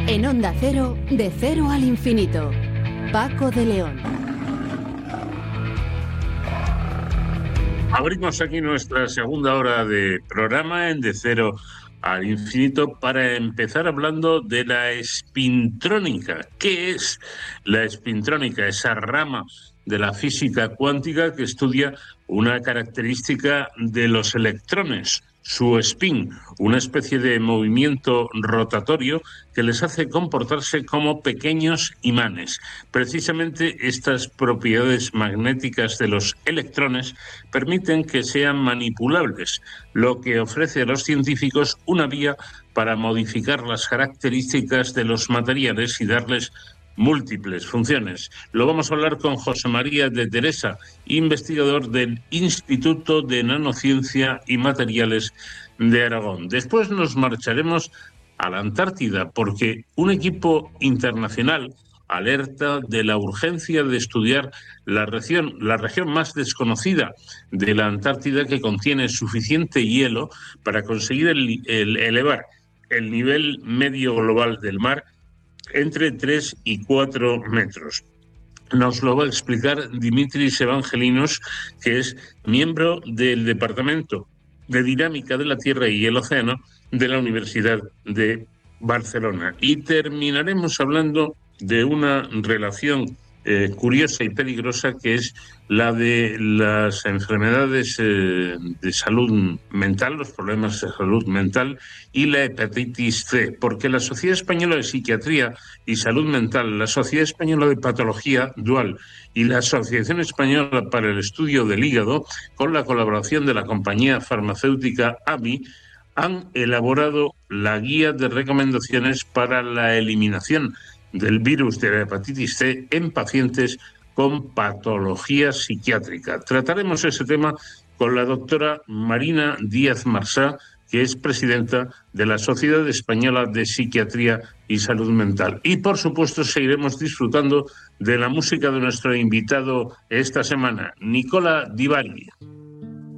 En Onda Cero, de cero al infinito. Paco de León. Abrimos aquí nuestra segunda hora de programa en De Cero al Infinito para empezar hablando de la espintrónica. ¿Qué es la espintrónica? Esa rama de la física cuántica que estudia una característica de los electrones, su spin, una especie de movimiento rotatorio que les hace comportarse como pequeños imanes. Precisamente estas propiedades magnéticas de los electrones permiten que sean manipulables, lo que ofrece a los científicos una vía para modificar las características de los materiales y darles múltiples funciones. Lo vamos a hablar con José María de Teresa, investigador del Instituto de Nanociencia y Materiales de Aragón. Después nos marcharemos a la Antártida porque un equipo internacional alerta de la urgencia de estudiar la región más desconocida de la Antártida, que contiene suficiente hielo para conseguir elevar el nivel medio global del mar entre 3 y 4 metros. Nos lo va a explicar Dimitris Evangelinos, que es miembro del Departamento de Dinámica de la Tierra y el Océano de la Universidad de Barcelona. Y terminaremos hablando de una relación curiosa y peligrosa, que es la de las enfermedades de salud mental, los problemas de salud mental y la hepatitis C, porque la Sociedad Española de Psiquiatría y Salud Mental, la Sociedad Española de Patología Dual y la Asociación Española para el Estudio del Hígado, con la colaboración de la compañía farmacéutica AbbVie, han elaborado la guía de recomendaciones para la eliminación del virus de la hepatitis C en pacientes con patología psiquiátrica. Trataremos ese tema con la doctora Marina Díaz Marsá, que es presidenta de la Sociedad Española de Psiquiatría y Salud Mental. Y, por supuesto, seguiremos disfrutando de la música de nuestro invitado esta semana, Nicola Di Bari.